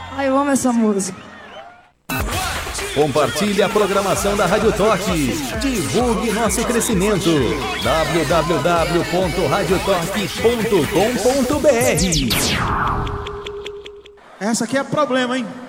Ai, eu amo essa música. Compartilhe a programação da Rádio Toque. Divulgue nosso crescimento. www.radiotoque.com.br. Essa aqui é problema, hein?